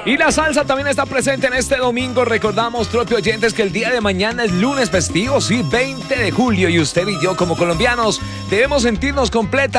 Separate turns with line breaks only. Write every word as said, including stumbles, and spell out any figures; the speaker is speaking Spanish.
Y la salsa también está presente en este domingo. Recordamos, tropi oyentes, que el día de mañana es lunes festivo, sí, veinte de julio. Y usted y yo, como colombianos, debemos sentirnos completos